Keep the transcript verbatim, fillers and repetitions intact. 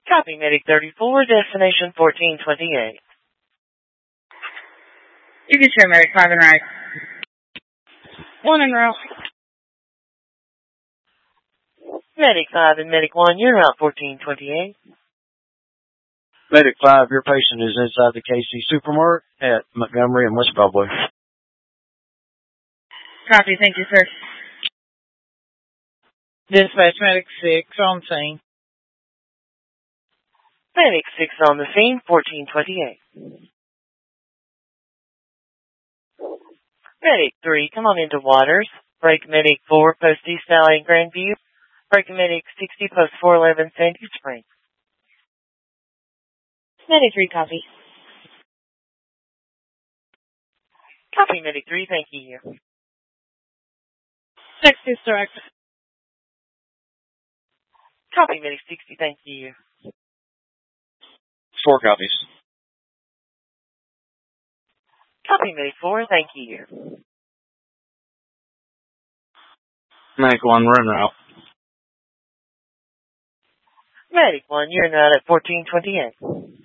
Copy, Medic thirty-four, destination fourteen twenty-eight. You can show Medic five and right. One en route. Medic five and Medic one, you're route fourteen twenty-eight. Medic five, your patient is inside the K C Supermart at Montgomery and West Broadway. Copy, thank you, sir. Dispatch Medic six on scene. Medic six on the scene, fourteen twenty-eight. Medic three, come on into Waters. Break Medic four, post East Valley and Grandview. Break Medic sixty, post four eleven, Sandy Springs. Medic three, copy. Copy, Medic three, thank you. sixty, direct. Copy, Medic sixty, thank you. Four copies. Copy, Medic four, thank you. Medic one, we're en route. Medic one, you're en route at fourteen twenty-eight.